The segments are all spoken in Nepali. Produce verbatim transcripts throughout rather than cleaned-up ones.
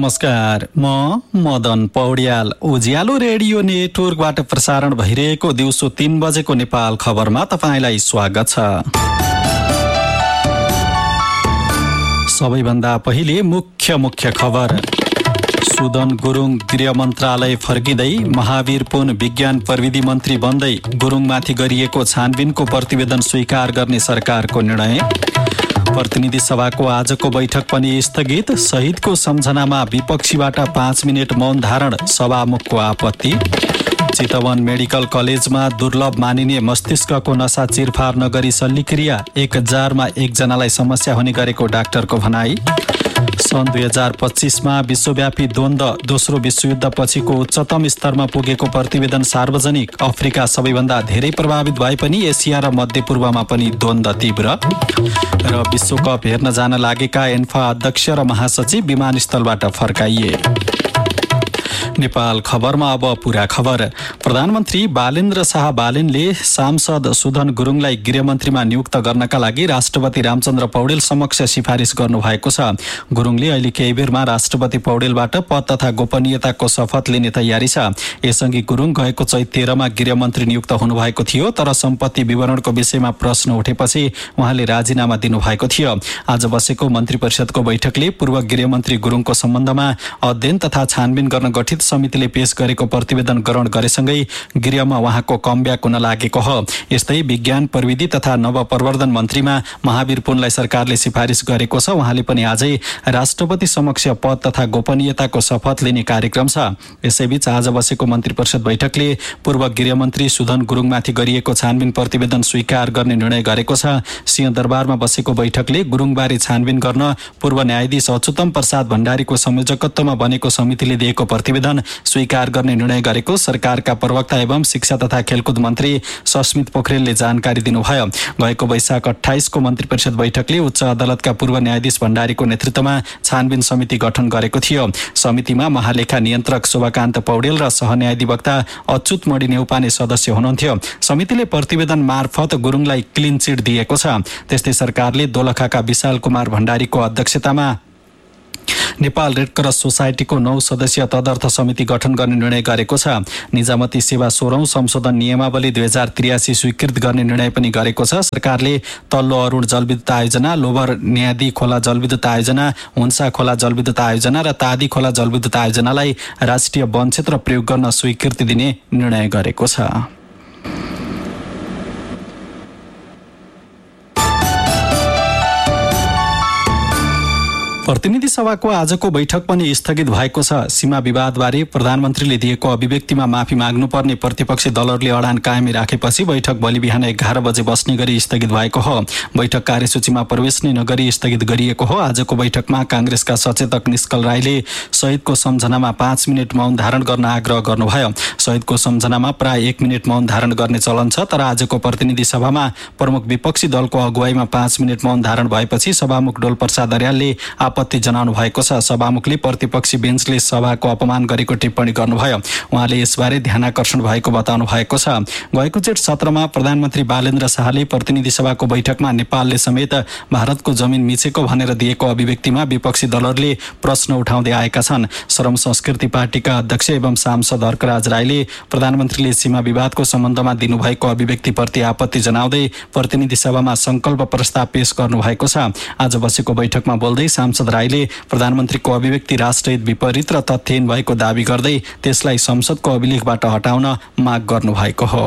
नमस्कार, म मदन पौड्याल। उज्यालो रेडियो नेटवर्कबाट प्रसारण भइरहेको दिउँसो तीन बजेको नेपाल खबरमा तपाईलाई स्वागत छ। सबैभन्दा पहिले मुख्य मुख्य खबर। सुदन गुरुङ गृह मन्त्रालय फर्किँदै महावीर पुन विज्ञान प्रविधि मन्त्री बन्दै गुरुङमाथि गरिएको छानबिनको प्रतिवेदन स्वीकार गर्ने सरकारको निर्णय। प्रतिनिधि सभाको आजको बैठक पनि स्थगित। शहीदको सम्झनामा विपक्षीबाट पाँच मिनट मौन धारण, सभामुखको आपत्ति। चितवन मेडिकल कलेजमा दुर्लभ मानिने मस्तिष्कको नसा चिरफार नगरी शल्यक्रिया, एक हजारमा एकजनालाई समस्या हुने गरेको डाक्टरको भनाई। सन् दुई हजार पच्चिसमा विश्वव्यापी द्वन्द्व, दोस्रो विश्वयुद्ध पछिको उच्चतम स्तरमा पुगेको प्रतिवेदन सार्वजनिक। अफ्रिका सबैभन्दा धेरै प्रभावित भए पनि एसिया र मध्यपूर्वमा पनि द्वन्द्व तीव्र। र विश्वकप हेर्न जान लागेका एन्फा अध्यक्ष र महासचिव विमानस्थलबाट फर्काइए। नेपाल खबरमा अब पूरा खबर। प्रधानमन्त्री बालेन्द्र शाह बालेनले सांसद सुदन गुरुङलाई गृहमन्त्रीमा नियुक्त गर्नका लागि राष्ट्रपति रामचन्द्र पौडेल समक्ष सिफारिस गर्नुभएको छ। गुरुङले अहिले केही बेरमा राष्ट्रपति पौडेलबाट पद तथा गोपनीयताको शपथ लिने तयारी छ। यसअघि गुरुङ गएको चैत तेह्रमा गृहमन्त्री नियुक्त हुनुभएको थियो, तर सम्पत्ति विवरणको विषयमा प्रश्न उठेपछि उहाँले राजीनामा दिनुभएको थियो। आज बसेको मन्त्री परिषदको बैठकले पूर्व गृहमन्त्री गुरुङको सम्बन्धमा अध्ययन तथा छानबिन गर्न गठित समितिले पेश गरेको प्रतिवेदन ग्रहण गरेसँगै गृहमा उहाँको कमब्याक हुन लागेको हो। यस्तै विज्ञान प्रविधि तथा नवप्रवर्धन मन्त्रीमा महावीर पुनलाई सरकारले सिफारिस गरेको छ। उहाँले पनि आजै राष्ट्रपति समक्ष पद तथा गोपनीयताको शपथ लिने कार्यक्रम छ। यसैबीच आज बसेको मन्त्री परिषद बैठकले पूर्व गृहमन्त्री सुदन गुरुङमाथि गरिएको छानबिन प्रतिवेदन स्वीकार गर्ने निर्णय गरेको छ। सिंहदरबारमा बसेको बैठकले गुरुङबारे छानबिन गर्न पूर्व न्यायाधीश अच्युतम प्रसाद भण्डारीको संयोजकत्वमा बनेको समितिले दिएको प्रतिवेदन स्वीकार गर्ने निर्णय गरेको सरकारका प्रवक्ता एवं शिक्षा तथा खेलकुद मन्त्री सस्मित पोखरेलले जानकारी दिनुभयो। गएको वैशाख अठाइसको मन्त्री परिषद बैठकले उच्च अदालतका पूर्व न्यायाधीश भण्डारीको नेतृत्वमा छानबिन समिति गठन गरेको थियो। समितिमा महालेखा नियन्त्रक शोभाकान्त पौडेल र सहन्यायाधिवक्ता अच्युत मणि नेउपाने सदस्य हुनुहुन्थ्यो। समितिले प्रतिवेदन मार्फत गुरुङलाई क्लिन चिट दिएको छ। त्यस्तै सरकारले दोलखाका विशाल कुमार भण्डारीको अध्यक्षतामा नेपाल रेड क्रस सोसाइटीको नौ सदस्यीय तदर्थ समिति गठन गर्ने निर्णय गरेको छ। निजामती सेवा सोह्रौं संशोधन नियमावली दुई हजार त्रियासी स्वीकृत गर्ने निर्णय पनि गरेको छ। सरकारले तल्लो अरूण जलविद्युत आयोजना, लोभर न्यादी खोला जलविद्युत आयोजना, हुन्सा खोला जलविद्युत आयोजना र तादी खोला जलविद्युत आयोजनालाई राष्ट्रिय वन क्षेत्र प्रयोग गर्न स्वीकृति दिने निर्णय गरेको छ। प्रतिनिधि सभाको आजको बैठक पनि स्थगित भएको छ। सीमा विवादबारे प्रधानमन्त्रीले दिएको अभिव्यक्तिमा माफी माग्नुपर्ने प्रतिपक्षी दलहरूले अडान कायमी राखेपछि बैठक भोलि बिहान एघार बजे बस्ने गरी स्थगित भएको हो। बैठक कार्यसूचीमा प्रवेश नै नगरी स्थगित गरिएको हो। आजको बैठकमा कांग्रेसका सचेतक निष्कल राईले शहीदको सम्झनामा पाँच मिनट मौन धारण गर्न आग्रह गर्नुभयो। शहीदको सम्झनामा प्राय एक मिनट मौन धारण गर्ने चलन छ, तर आजको प्रतिनिधि सभामा प्रमुख विपक्षी दलको अगुवाईमा पाँच मिनट मौन धारण भएपछि सभामुख डोलप्रसाद अर्यालले आपत्ति जनाउनु भएको छ। सभामुखले प्रतिपक्षी बेन्चले सभाको अपमान गरेको टिप्पणी गर्नुभयो। उहाँले यसबारे ध्यानाकर्षण भएको बताउनु भएको छ। गएको जेठ सत्रमा प्रधानमन्त्री बालेन्द्र शाहले प्रतिनिधि सभाको बैठकमा नेपालले समेत भारतको जमिन मिचेको भनेर दिएको अभिव्यक्तिमा विपक्षी दलहरूले प्रश्न उठाउँदै आएका छन्। श्रम संस्कृति पार्टीका अध्यक्ष एवं सांसद हर्कराज राईले प्रधानमन्त्रीले सीमा विवादको सम्बन्धमा दिनुभएको अभिव्यक्तिप्रति आपत्ति जनाउँदै प्रतिनिधि सभामा संकल्प प्रस्ताव पेश गर्नुभएको छ। आज बसेको बैठकमा बोल्दै सांसद राईले प्रधानमन्त्रीको अभिव्यक्ति राष्ट्रहित विपरीत र तथ्यहीन भएको दावी गर्दै त्यसलाई संसदको अभिलेखबाट हटाउन माग गर्नुभएको हो।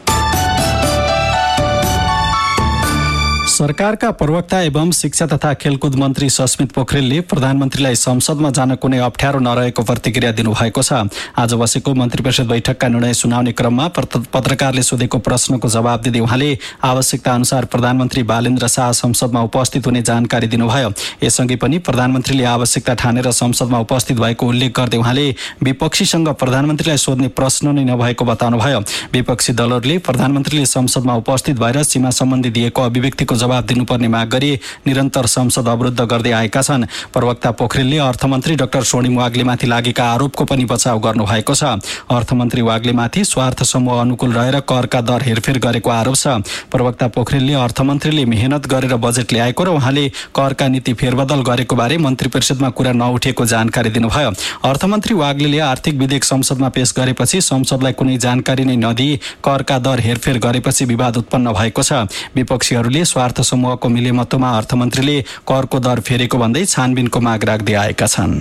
सरकारका प्रवक्ता एवं शिक्षा तथा खेलकुद मन्त्री सस्मित पोखरेलले प्रधानमन्त्रीलाई संसदमा जान कुनै अप्ठ्यारो नरहेको प्रतिक्रिया दिनुभएको छ। आज बसेको मन्त्री परिषद बैठकका निर्णय सुनाउने क्रममा पत्रकारले सोधेको प्रश्नको जवाब दिँदै उहाँले आवश्यकता अनुसार प्रधानमन्त्री बालेन्द्र शाह संसदमा उपस्थित हुने जानकारी दिनुभयो। यसअघि पनि प्रधानमन्त्रीले आवश्यकता ठानेर संसदमा उपस्थित भएको उल्लेख गर्दै उहाँले विपक्षीसँग प्रधानमन्त्रीलाई सोध्ने प्रश्न नै नभएको बताउनुभयो। विपक्षी दलहरूले प्रधानमन्त्रीले संसदमा उपस्थित भएर सीमा सम्बन्धी दिएको अभिव्यक्तिको जवाब जवाब दिनुपर्ने माग गरी निरन्तर संसद अवरुद्ध गर्दै आएका छन्। प्रवक्ता पोखरेलले अर्थमन्त्री डाक्टर स्वर्णिम वाग्लेमाथि लागेका आरोपको पनि बचाउ गर्नुभएको छ। अर्थमन्त्री वाग्लेमाथि स्वार्थ समूह अनुकूल रहेर करका दर हेरफेर गरेको आरोप छ। प्रवक्ता पोखरेलले अर्थमन्त्रीले मेहनत गरेर बजेट ल्याएको र उहाँले करका नीति फेरबदल गरेको बारे मन्त्री परिषदमा कुरा नउठेको जानकारी दिनुभयो। अर्थमन्त्री वाग्लेले आर्थिक विधेयक संसदमा पेश गरेपछि संसदलाई कुनै जानकारी नै नदिई करका दर हेरफेर गरेपछि विवाद उत्पन्न भएको छ। विपक्षीहरूले स्वार्थ समूहको मिलेमतोमा अर्थमन्त्रीले करको दर फेरेको भन्दै छानबिनको माग राख्दै आएका छन्।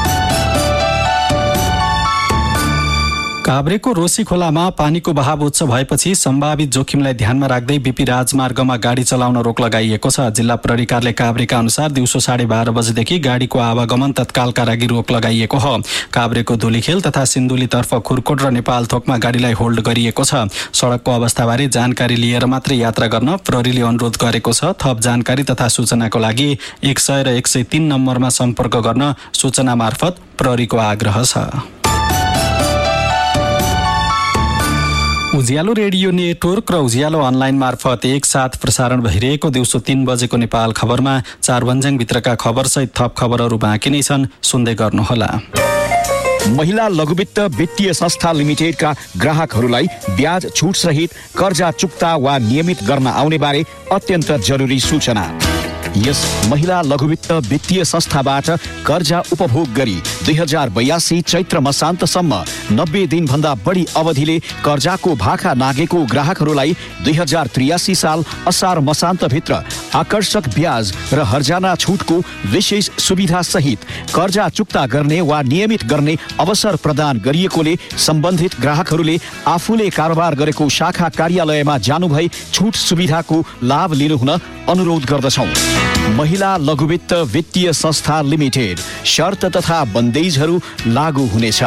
काभ्रेको रोशी खोलामा पानीको बहाव उच्च भएपछि सम्भावित जोखिमलाई ध्यानमा राख्दै बीपी राजमार्गमा गाडी चलाउन रोक लगाइएको छ। जिल्ला प्रहरी कार्यालय काभ्रेका अनुसार दिउँसो साढे बाह्र बजेदेखि गाडीको आवागमन तत्कालका लागि रोक लगाइएको हो। काभ्रेको धुलीखेल तथा सिन्धुलीतर्फ खुरकोट र नेपालथोकमा गाडीलाई होल्ड गरिएको छ। सडकको अवस्थाबारे जानकारी लिएर मात्रै यात्रा गर्न प्रहरीले अनुरोध गरेको छ। थप जानकारी तथा सूचनाको लागि एक सय र एक सय तीन नम्बरमा सम्पर्क गर्न सूचना मार्फत प्रहरीको आग्रह छ। उज्यालो रेडियो नेटवर्क र उज्यालो अनलाइन मार्फत एकसाथ प्रसारण भइरहेको दिउँसो तीन बजेको नेपाल खबरमा चारभन्ज्याङभित्रका खबरसहित थप खबरहरू बाँकी नै छन्, सुन्दै गर्नुहोला। महिला लघुवित्त वित्तीय संस्था लिमिटेडका ग्राहकहरूलाई ब्याज छुट सहित कर्जा चुक्ता वा नियमित गर्न आउने बारे अत्यन्त जरुरी सूचना। यस महिला लघुवित्त वित्तीय संस्थाबाट कर्जा उपभोग गरी दुई हजार बयासी चैत्र मसान्तसम्म नब्बे दिनभन्दा बढी अवधिले कर्जाको भाखा नागेको ग्राहकहरूलाई दुई हजार त्रियासी साल असार मसान्तभित्र आकर्षक ब्याज र हर्जाना छुटको विशेष सुविधा सहित कर्जा चुक्ता गर्ने वा नियमित गर्ने अवसर प्रदान गरिएकोले सम्बन्धित ग्राहकहरूले आफूले कारोबार गरेको शाखा कार्यालयमा जानुभई छुट सुविधाको लाभ लिनुहुन अनुरोध गर्दछौँ। महिला लघुवित्त वित्तीय संस्था लिमिटेड। शर्त तथा बन्देजहरू लागू हुनेछ।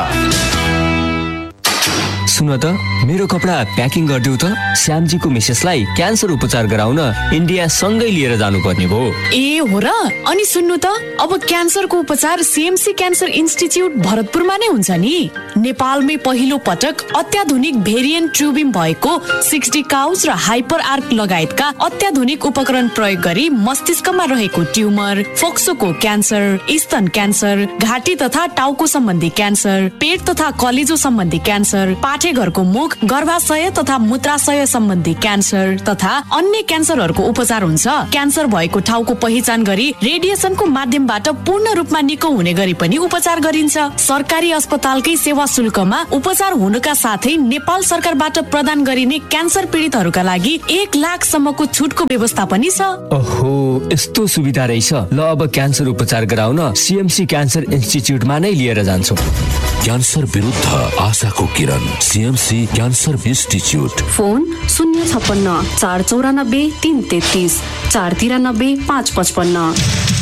सुन त, मेरो कपडा प्याकिङ गरिदेऊ त। श्यामजीको मिसेसलाई क्यान्सर उपचार गराउन इन्डिया सँगै लिएर जानुपर्ने भयो। ए हो र? अनि सुन्नु त, अब क्यान्सरको उपचार सीएमसी क्यान्सर इन्स्टिच्युट भरतपुरमा नै हुन्छ नि। नेपालमै पहिलो पटक अत्याधुनिक भेरिएन्ट ट्युबिम भएको सिक्सटी काउज र हाइपर आर्क लगायतका अत्याधुनिक उपकरण प्रयोग गरी मस्तिष्कमा रहेको ट्युमर, फोक्सोको क्यान्सर, स्तन क्यान्सर, घाँटी तथा टाउको सम्बन्धी क्यान्सर, पेट तथा कलेजो सम्बन्धी क्यान्सर, पाठेघरको मुख, गर्भाशय तथा मूत्राशय सम्बन्धी क्यान्सर तथा अन्य क्यान्सरहरूको उपचार हुन्छ। क्यान्सर भएको ठाउँको पहिचान गरी रेडिएसनको माध्यमबाट पूर्ण रूपमा निको हुने गरी पनि उपचार गरिन्छ। सरकारी अस्पतालकै सेवा शुल्कमा उपचार हुनुका साथै नेपाल सरकारबाट प्रदान गरिने क्यान्सर पीडितहरूका लागि एक लाख सम्मको छुटको व्यवस्था पनि छ। ओहो, यस्तो सुविधा रहेछ। ल, अब क्यान्सर उपचार गराउन सीएमसी क्यान्सर इन्स्टिच्युटमा नै लिएर जान्छु। क्यान्सर विरुद्ध आशाको किरण, सीएमसी क्यान्सर इन्स्टिच्युट। फोन शून्य छप्पन्न चार चौरानब्बे तीन तेत्तिस चार तिरानब्बे पाँच पचपन्न।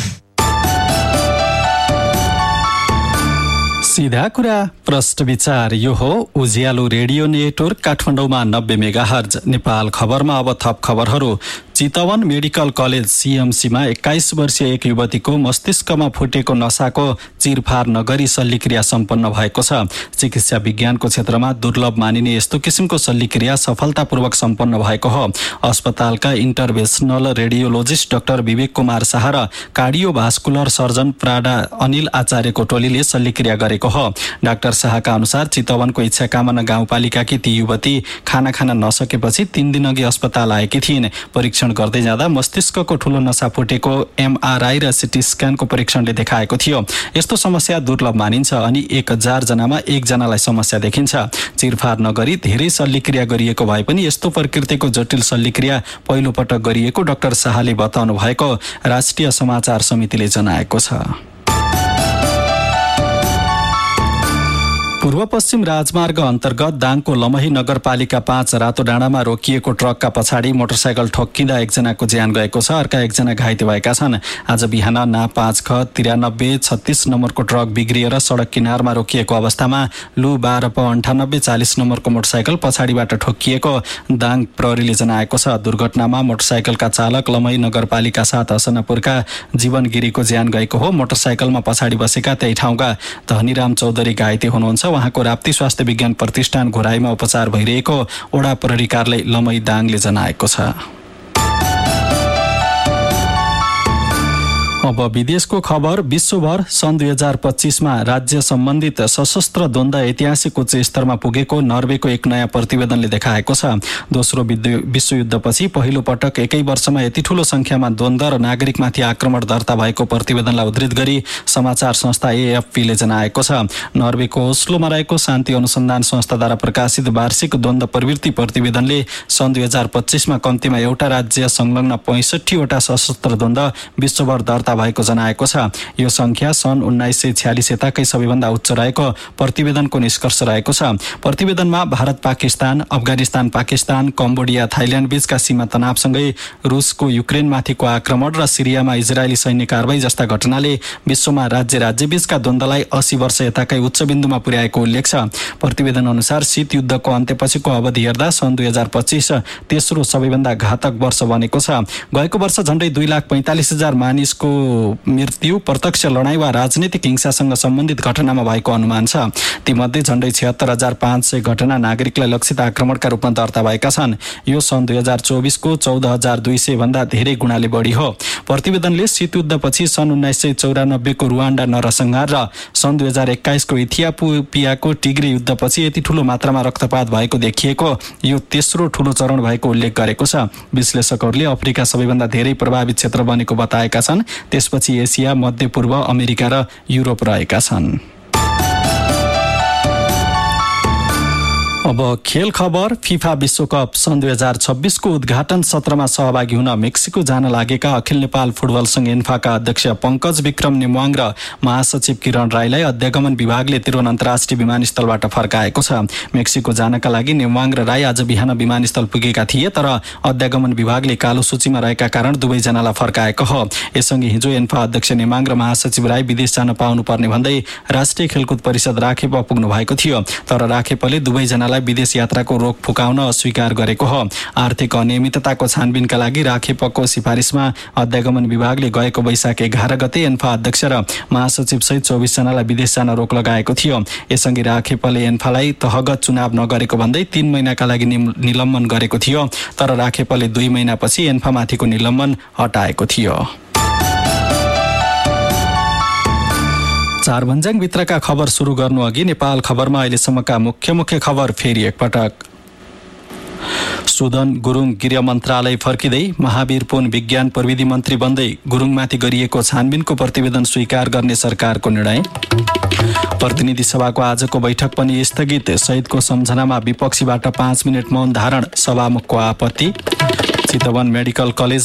सीधा कुरा प्रश्न विचार। यो हो उज्यालो रेडियो नेटवर्क काठमाडौँमा नब्बे मेगा हर्ज। नेपाल खबरमा अब थप खबरहरू। चितवन मेडिकल कलेज सीएमसीमा एक्काइस वर्षीय एक युवतीको मस्तिष्कमा फुटेको नसाको चिरफार नगरी शल्यक्रिया सम्पन्न भएको छ। चिकित्सा विज्ञानको क्षेत्रमा दुर्लभ मानिने यस्तो किसिमको शल्यक्रिया सफलतापूर्वक सम्पन्न भएको हो। अस्पतालका इन्टरभेन्सनल रेडियोलोजिस्ट डाक्टर विवेक कुमार शाह र कार्डियोभास्कुलर सर्जन प्राडा अनिल आचार्यको टोलीले शल्यक्रिया गरेको हो। डाक्टर शाहका अनुसार चितवनको इच्छाकामना गाउँपालिकाकी ती युवती खाना खान नसकेपछि तीन दिन अघि अस्पताल आएकी थिइन्। परीक्षण गर्दै जाँदा मस्तिष्कको ठूलो नसा फुटेको एमआरआई र सिटी स्क्यानको परीक्षणले देखाएको थियो। यस्तो समस्या दुर्लभ मानिन्छ अनि एक हजार जनामा एकजनालाई समस्या देखिन्छ। चिरफार नगरी धेरै शल्यक्रिया गरिएको भए पनि यस्तो प्रकृतिको जटिल शल्यक्रिया पहिलो पटक गरिएको डाक्टर शाहले बताउनु भएको राष्ट्रिय समाचार समितिले जनाएको छ। पूर्व पश्चिम राजमार्ग अन्तर्गत दाङको लमही नगरपालिका पाँच रातो डाँडामा रोकिएको ट्रकका पछाडि मोटरसाइकल ठोक्किँदा एकजनाको ज्यान गएको छ, अर्का एकजना घाइते भएका छन्। आज बिहान ना पाँच ख तिरानब्बे छत्तीस नम्बरको ट्रक बिग्रिएर सडक किनारमा रोकिएको अवस्थामा लु बाह्र प अन्ठानब्बे चालिस नम्बरको मोटरसाइकल पछाडिबाट ठोक्किएको दाङ प्रहरीले जनाएको छ। दुर्घटनामा मोटरसाइकलका चालक लमही नगरपालिका सात हसनापुरका जीवन गिरीको ज्यान गएको हो। मोटरसाइकलमा पछाडि बसेका त्यही ठाउँका धनीराम चौधरी घाइते हुनुहुन्छ। उहाँको राप्ती स्वास्थ्य विज्ञान प्रतिष्ठान घोराईमा उपचार भइरहेको ओडा प्रहरी कार्यालय लमही दाङले जनाएको छ। अब विदेशको खबर। विश्वभर सन् दुई हजार पच्चिसमा राज्य सम्बन्धित सशस्त्र द्वन्द ऐतिहासिक उच्च स्तरमा पुगेको नर्वेको एक नयाँ प्रतिवेदनले देखाएको छ। दोस्रो विश्वयुद्धपछि पहिलो पटक एकै वर्षमा यति ठूलो संख्यामा द्वन्द र नागरिकमाथि आक्रमण दर्ता भएको प्रतिवेदनलाई उद्धृत गरी समाचार संस्था एएफपीले जनाएको छ। नर्वेको ओस्लोमा रहेको शान्ति अनुसन्धान संस्थाद्वारा प्रकाशित वार्षिक द्वन्द प्रवृत्ति प्रतिवेदनले सन् दुई हजार पच्चिसमा कम्तीमा एउटा राज्य संलग्न पैंसठीवटा सशस्त्र द्वन्द विश्वभर दर्ता भएको जनाएको छ। यो संख्या सन् उन्नाइस सय छ्यालिस यताकै सबैभन्दा उच्च रहेको प्रतिवेदनको निष्कर्ष रहेको छ। प्रतिवेदनमा भारत पाकिस्तान, अफगानिस्तान पाकिस्तान, कम्बोडिया थाइल्याण्ड बीचका सीमा तनावसँगै रुसको युक्रेनमाथिको आक्रमण र सिरियामा इजरायली सैन्य कारबाही जस्ता घटनाले विश्वमा राज्य राज्य बीचका द्वन्द्वलाई अस्सी वर्ष यताकै उच्च बिन्दुमा पुर्याएको उल्लेख छ। प्रतिवेदन अनुसार शीत युद्धको अन्त्यपछिको अवधि हेर्दा सन् दुई हजार पच्चिस तेस्रो सबैभन्दा घातक वर्ष बनेको छ। गएको वर्ष झण्डै दुई लाख पैंतालिस हजार मानिसको मृत्यु प्रत्यक्ष लडाईँ वा राजनीतिक हिंसासँग सम्बन्धित घटनामा भएको अनुमान छ। तीमध्ये झण्डै छिहत्तर हजार पाँच सय घटना नागरिकलाई लक्षित आक्रमणका रूपमा दर्ता भएका छन्। यो सन् दुई हजार चौबिसको चौध हजार दुई सय भन्दा धेरै गुणाले बढी हो। प्रतिवेदनले शीतयुद्धपछि सन् उन्नाइस सय चौरानब्बेको रुवान्डा नरसंहार र सन् दुई हजार एक्काइसको इथियोपियाको टिग्रे युद्धपछि यति ठूलो मात्रामा रक्तपात भएको देखिएको यो तेस्रो ठूलो चरण भएको उल्लेख गरेको छ। विश्लेषकहरूले अफ्रिका सबैभन्दा धेरै प्रभावित क्षेत्र बनेको बताएका छन्। त्यसपछि एसिया, मध्यपूर्व, अमेरिका र युरोप रहेका छन्। अब खेल खबर। फिफा विश्वकप सन् दुई हजार छब्बीसको उद्घाटन सत्रमा सहभागी हुन मेक्सिको जान लागेका अखिल नेपाल फुटबल संघ एन्फाका अध्यक्ष पंकज विक्रम नेमवाङ र महासचिव किरण राईलाई अध्यागमन विभागले त्रिभुवन अन्तर्राष्ट्रिय विमानस्थलबाट फर्काएको छ। मेक्सिको जानका लागि नेमवाङ र राई आज बिहान विमानस्थल पुगेका थिए, तर अध्यागमन विभागले कालो सूचीमा रहेका कारण दुवैजनालाई फर्काएको हो। यससँगै हिजो एन्फा अध्यक्ष नेमाङ र महासचिव राई विदेश जान पाउनुपर्ने भन्दै राष्ट्रिय खेलकुद परिषद राखेप पुग्नु भएको थियो, तर राखेपले दुवैजनालाई विदेश यात्राको रोक फुकाउन अस्वीकार गरेको हो। आर्थिक अनियमितताको छानबिनका लागि राखेपको सिफारिसमा अध्यागमन विभागले गएको वैशाख एघार गते एन्फा अध्यक्ष र महासचिव सहित चौबिस जनालाई विदेश जान रोक लगाएको थियो। यसअघि राखेपले एन्फालाई तहगत चुनाव नगरेको भन्दै तीन महिनाका लागि निलम्बन गरेको थियो, तर राखेपले दुई महिनापछि एन्फामाथिको निलम्बन हटाएको थियो। चार भन्ज्याङ भित्रका खबर सुरु गर्नु अघि नेपाल खबरमा अहिलेसम्मका मुख्य मुख्य खबर फेरि एकपटक। सुदन गुरुङ गृह मन्त्रालय फर्किँदै महावीर पुन विज्ञान प्रविधि मन्त्री बन्दै गुरुङमाथि गरिएको छानबिनको प्रतिवेदन स्वीकार गर्ने सरकारको निर्णय। प्रतिनिधि सभाको आजको बैठक पनि स्थगित, शहीदको सम्झनामा विपक्षीबाट पाँच मिनट मौन धारण, सभामुखको आपत्ति। Chitwan medical college